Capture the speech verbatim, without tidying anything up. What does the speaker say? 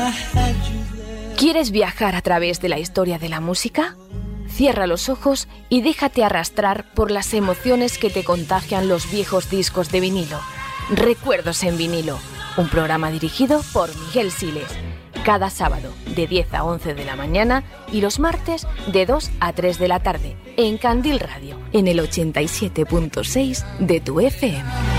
¿Quieres viajar a través de la historia de la música? Cierra los ojos y déjate arrastrar por las emociones que te contagian los viejos discos de vinilo. Recuerdos en vinilo, un programa dirigido por Miguel Siles. Cada sábado de diez a once de la mañana y los martes de dos a tres de la tarde en Candil Radio, en el ochenta y siete punto seis de tu F M.